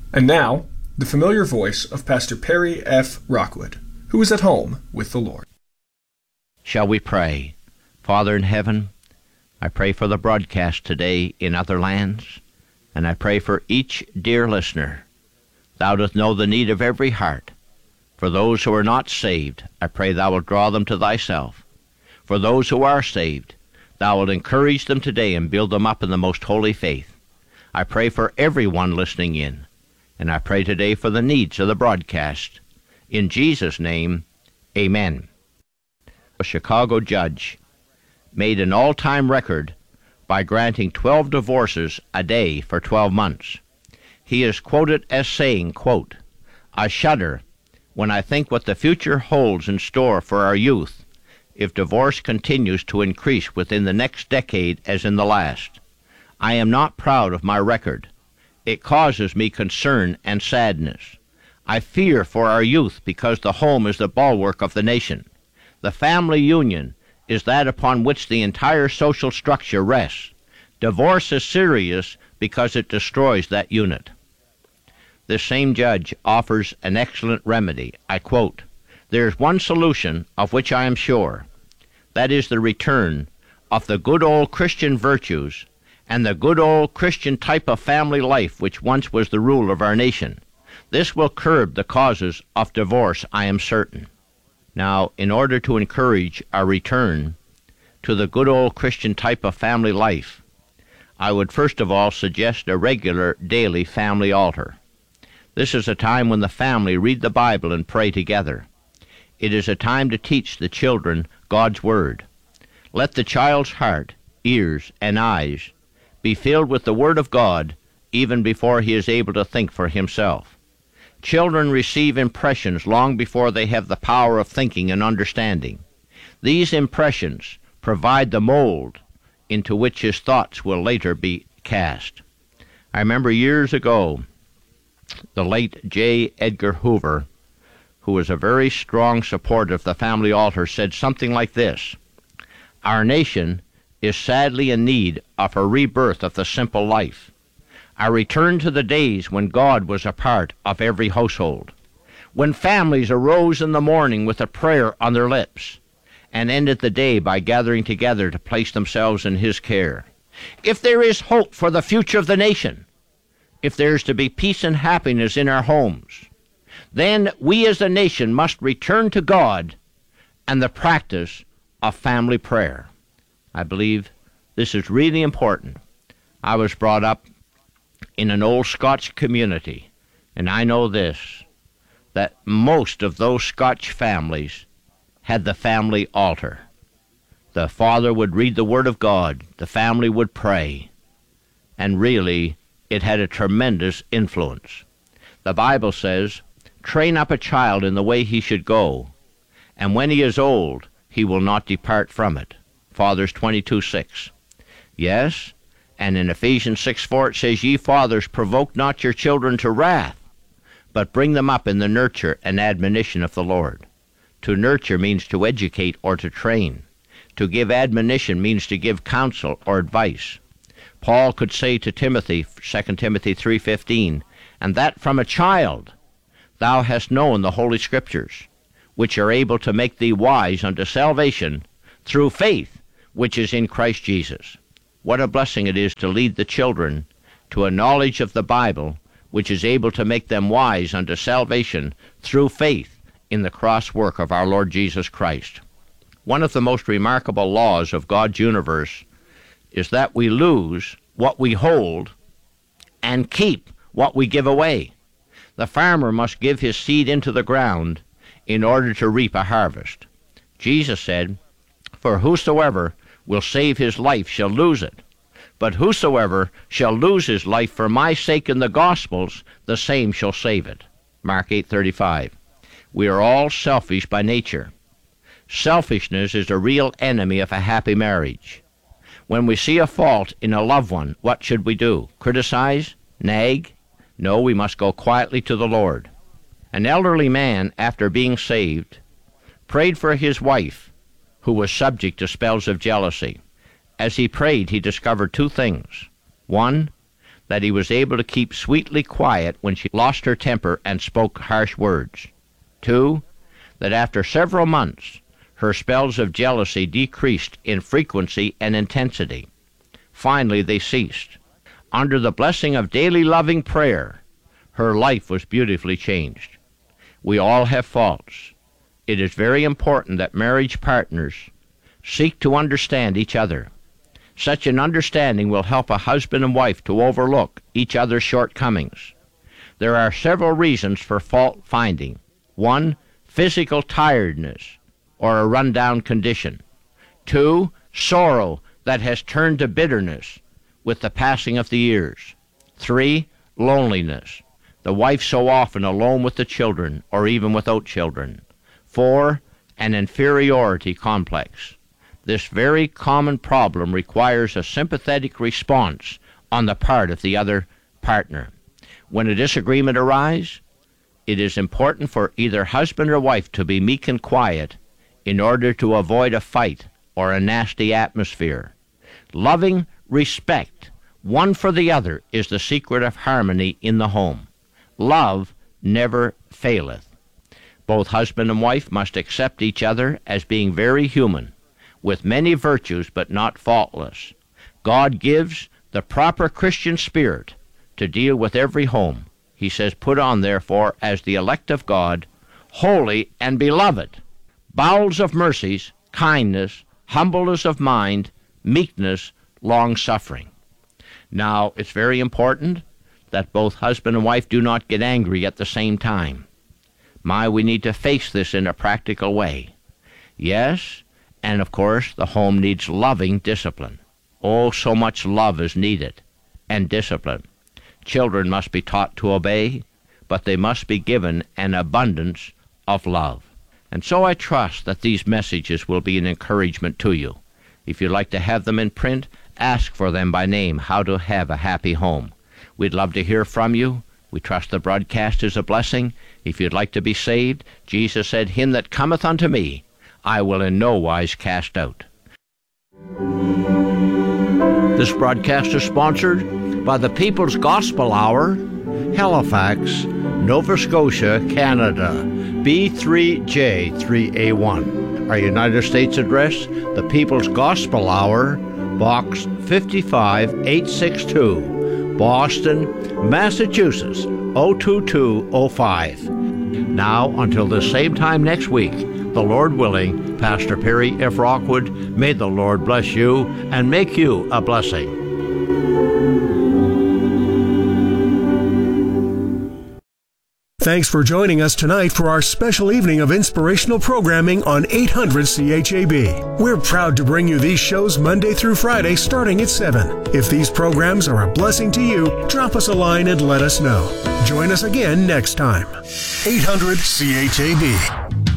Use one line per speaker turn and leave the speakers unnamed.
And now, the familiar voice of Pastor Perry F. Rockwood, who is at home with the Lord.
Shall we pray? Father in heaven, I pray for the broadcast today in other lands, and I pray for each dear listener. Thou dost know the need of every heart. For those who are not saved, I pray thou wilt draw them to thyself. For those who are saved, thou wilt encourage them today and build them up in the most holy faith. I pray for everyone listening in, and I pray today for the needs of the broadcast. In Jesus' name, amen. A Chicago judge made an all-time record by granting 12 divorces a day for 12 months. He is quoted as saying, quote, "I shudder when I think what the future holds in store for our youth if divorce continues to increase within the next decade as in the last. I am not proud of my record. It causes me concern and sadness. I fear for our youth because the home is the bulwark of the nation. The family union is that upon which the entire social structure rests. Divorce is serious because it destroys that unit." This same judge offers an excellent remedy. I quote, "There is one solution of which I am sure. That is the return of the good old Christian virtues and the good old Christian type of family life which once was the rule of our nation. This will curb the causes of divorce, I am certain." Now, in order to encourage a return to the good old Christian type of family life, I would first of all suggest a regular daily family altar. This is a time when the family read the Bible and pray together. It is a time to teach the children God's Word. Let the child's heart, ears, and eyes be filled with the Word of God even before he is able to think for himself. Children receive impressions long before they have the power of thinking and understanding. These impressions provide the mold into which his thoughts will later be cast. I remember years ago, the late J. Edgar Hoover, who was a very strong supporter of the family altar, said something like this: "Our nation is sadly in need of a rebirth of the simple life, a return to the days when God was a part of every household, when families arose in the morning with a prayer on their lips and ended the day by gathering together to place themselves in His care. If there is hope for the future of the nation, if there is to be peace and happiness in our homes, then we as a nation must return to God and the practice of family prayer." I believe this is really important. I was brought up in an old Scotch community, and I know this, that most of those Scotch families had the family altar. The father would read the Word of God, the family would pray, and really it had a tremendous influence. The Bible says, "Train up a child in the way he should go, and when he is old, he will not depart from it." Fathers 22:6. Yes, and in Ephesians 6:4 it says, "Ye fathers, provoke not your children to wrath, but bring them up in the nurture and admonition of the Lord." To nurture means to educate or to train. To give admonition means to give counsel or advice. Paul could say to Timothy, 2 Timothy 3:15, "And that from a child thou hast known the Holy Scriptures, which are able to make thee wise unto salvation through faith, which is in Christ Jesus." What a blessing it is to lead the children to a knowledge of the Bible, which is able to make them wise unto salvation through faith in the cross work of our Lord Jesus Christ. One of the most remarkable laws of God's universe is that we lose what we hold and keep what we give away. The farmer must give his seed into the ground in order to reap a harvest. Jesus said, "For whosoever will save his life shall lose it, but whosoever shall lose his life for my sake in the Gospels, the same shall save it." Mark 8:35. We are all selfish by nature. Selfishness is a real enemy of a happy marriage. When we see a fault in a loved one, what should we do? Criticize? Nag? No, we must go quietly to the Lord. An elderly man, after being saved, prayed for his wife, who was subject to spells of jealousy. As he prayed, he discovered two things. One, that he was able to keep sweetly quiet when she lost her temper and spoke harsh words. 2, that after several months, her spells of jealousy decreased in frequency and intensity. Finally, they ceased. Under the blessing of daily loving prayer, her life was beautifully changed. We all have faults. It is very important that marriage partners seek to understand each other. Such an understanding will help a husband and wife to overlook each other's shortcomings. There are several reasons for fault finding. 1, physical tiredness or a run-down condition. 2, sorrow that has turned to bitterness with the passing of the years. 3, loneliness, the wife so often alone with the children or even without children. 4, an inferiority complex. This very common problem requires a sympathetic response on the part of the other partner. When a disagreement arises, it is important for either husband or wife to be meek and quiet in order to avoid a fight or a nasty atmosphere. Loving respect, one for the other, is the secret of harmony in the home. Love never faileth. Both husband and wife must accept each other as being very human, with many virtues but not faultless. God gives the proper Christian spirit to deal with every home. He says, "Put on, therefore, as the elect of God, holy and beloved, bowels of mercies, kindness, humbleness of mind, meekness, long-suffering." Now, it's very important that both husband and wife do not get angry at the same time. We need to face this in a practical way. Yes, and of course, the home needs loving discipline. Oh, so much love is needed, and discipline. Children must be taught to obey, but they must be given an abundance of love. And so I trust that these messages will be an encouragement to you. If you'd like to have them in print, ask for them by name, How to Have a Happy Home. We'd love to hear from you. We trust the broadcast is a blessing. If you'd like to be saved, Jesus said, "Him that cometh unto me, I will in no wise cast out." This broadcast is sponsored by the People's Gospel Hour, Halifax, Nova Scotia, Canada, B3J3A1. Our United States address, the People's Gospel Hour, Box 55862, Boston, Massachusetts, 02205. Now, until the same time next week, the Lord willing, Pastor Perry F. Rockwood, may the Lord bless you and make you a blessing.
Thanks for joining us tonight for our special evening of inspirational programming on 800 CHAB. We're proud to bring you these shows Monday through Friday starting at 7. If these programs are a blessing to you, drop us a line and let us know. Join us again next time. 800 CHAB.